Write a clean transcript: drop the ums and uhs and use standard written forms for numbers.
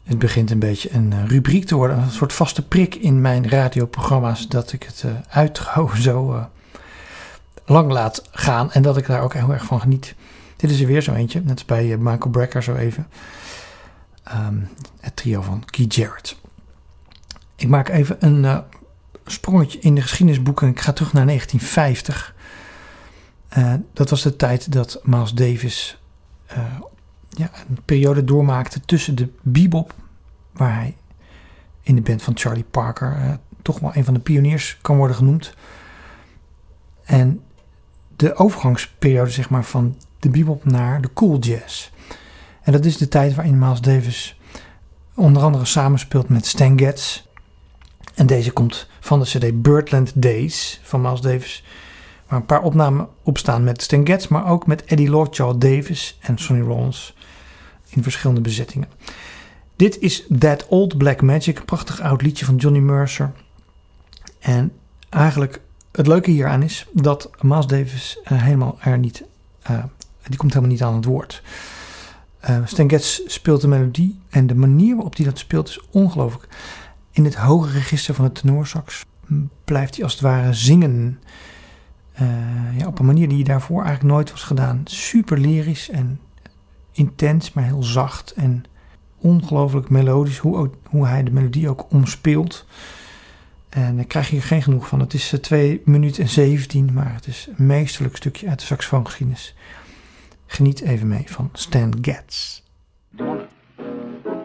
Het begint een beetje een rubriek te worden. Een soort vaste prik in mijn radioprogramma's. Dat ik het uitro zo lang laat gaan. En dat ik daar ook heel erg van geniet. Dit is er weer zo eentje. Net als bij Michael Brecker zo even. Het trio van Keith Jarrett. Ik maak even een sprongetje in de geschiedenisboeken. Ik ga terug naar 1950. Dat was de tijd dat Miles Davis een periode doormaakte tussen de bebop, waar hij in de band van Charlie Parker toch wel een van de pioniers kan worden genoemd. En de overgangsperiode zeg maar van de bebop naar de cool jazz. En dat is de tijd waarin Miles Davis onder andere samenspeelt met Stan Getz. En deze komt van de cd Birdland Days van Miles Davis, waar een paar opnamen op staan met Stan Getz, maar ook met Eddie Lovejoy Davis en Sonny Rollins in verschillende bezettingen. Dit is That Old Black Magic, een prachtig oud liedje van Johnny Mercer. En eigenlijk het leuke hieraan is dat Miles Davis die komt helemaal niet aan het woord. Stan Getz speelt de melodie en de manier waarop hij dat speelt is ongelooflijk. In het hoge register van de tenorsax blijft hij als het ware zingen. Op een manier die daarvoor eigenlijk nooit was gedaan. Super lyrisch en intens, maar heel zacht en ongelooflijk melodisch. Hoe hij de melodie ook omspeelt. En daar krijg je geen genoeg van. Het is 2 minuten en 17, maar het is een meesterlijk stukje uit de saxofoongeschiedenis. Geniet even mee van Stan Getz.